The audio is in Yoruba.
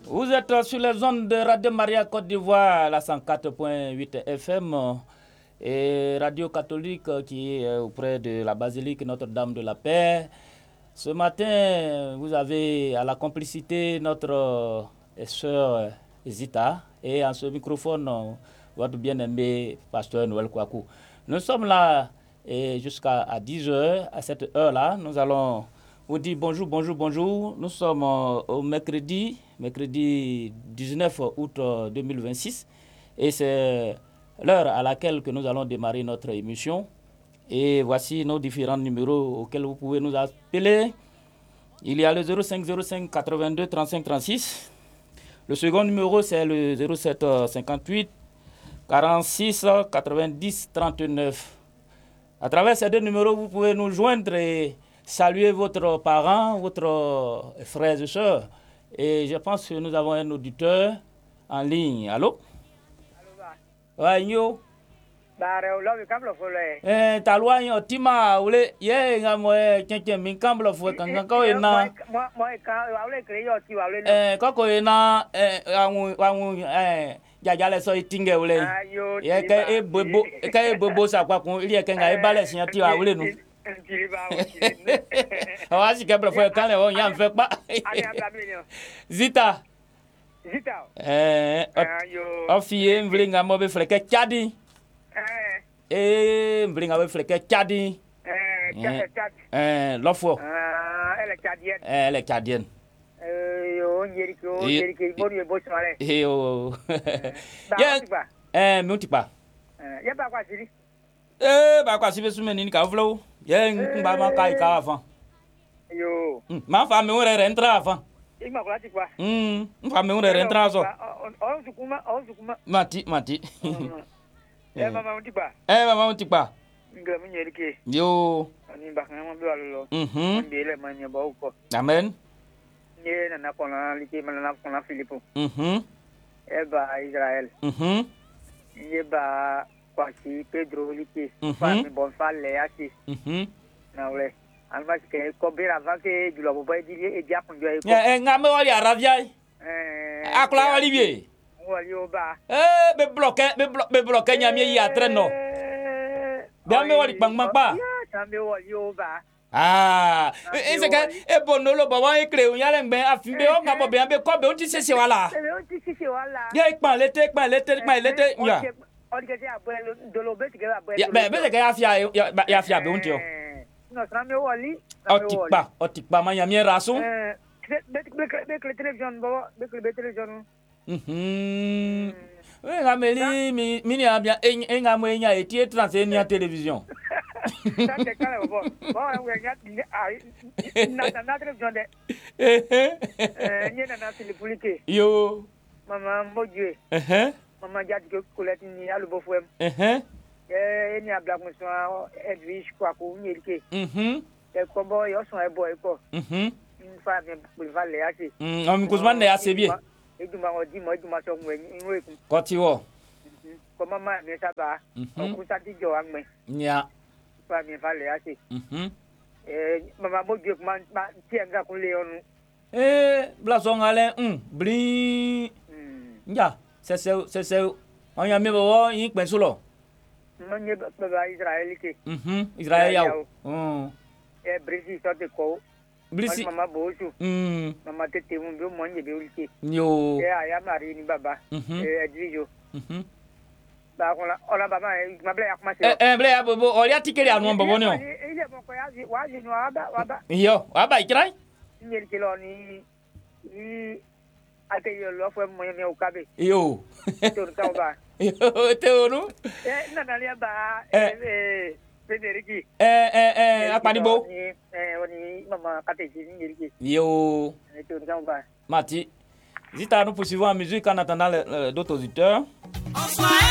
Vous êtes sur les zones de Radio Maria Côte d'Ivoire, la 104.8 FM, et Radio Catholique qui est auprès de la basilique Notre-Dame de la Paix. Ce matin, vous avez à la complicité notre sœur Zita et à ce microphone, votre bien-aimé pasteur Noël Kouakou. Nous sommes là jusqu'à 10h. À cette heure-là, nous allons vous dire bonjour. Nous sommes au mercredi 19 août 2026 et c'est l'heure à laquelle que nous allons démarrer notre émission. Et voici nos différents numéros auxquels vous pouvez nous appeler. Il y a le 05 82 35 36. Le second numéro, c'est le 07 58 46 90 39. À travers ces deux numéros, vous pouvez nous joindre et saluer votre parent, votre frère et soeur. Et je pense que nous avons un auditeur en ligne. Allô? Ouais, yo. Talwa yo tima ule ye ngamo kenke min kamblo fo kanga ko ena koko ena awu jajale so itinge ule ye ke bobo sa kwa kun ile ke nga e bale sian ti wa ule nu awa si kamblo fo kan le o yan fe pa Zita o fie mvli ngamo be fleke chadi mbringa we fleke chadi lofo elle est chadienne yo nyeriki bori bo smale yo multipa ya ba kwa siri ba kwa sibe sumeni ni ka vlo ye ngba ma kai ka afan yo ma fa me ore rentra afan igma kwa tikwa mfa me ore rentra so o sukuma mati mama untipa ngam nyerike yo ani bakana mo biwalo mbele manya bauko amen ye na kona liki mana kona Filipo eba Israel ye ba kwasi Pedro liki fa mi bon falle asi na ule alma ke ko bira vake julo bo ba diri e dia kunjo e ko ngame wali aravia akla wali bie be bloqué nyamie ya treno be ame wali pangmangpa c'est que e bonolo baba e creu nyale ngbe afimbe o ngabo be ambe ko be onti sese wala ya ikpan lete nya be ke ya fia be onti o no trambe wali otikpa ma nyamie raso be television baba be television ngameli mini abia engamo enya etie transenia television ça c'est quand bon na television de ni na Philippe yo mama mbojue mama jadi ko koleti ni alubo fem ni abla muso Edwige kwa ko nyelike e ko bo yo so e boy ko fa me vale asi on kozman ne assez bien Kotiwo. Comment mais ça va? On couche à Dijon mais. Nya. Pas bien fallait assez. Maman mo Dieu man tient ga ko Léon. Blason ale bli. Nya, c'est on y a mis bo yin pen solo. Non ni ba Israël ki. Israël yawo. Brésil ça de ko. Blisi mama bosu mama tete mun be mo nje be ulke yo ya mari ni baba Edwijo ba ko la ola baba ma ble akuma se ble ya bobo o ya tikeri anu bobo ni o ile mo ko ya wa ji no aba yo aba ikrai nyeri kilo ni ate yo lo fo mo ni o kabe yo to ka ba yo te onu na na ya ba Federici apanibo oni mama kateji nyeriki yo to ngamba mati Zita nous poursuivons en musique en attendant d'autres auditeurs.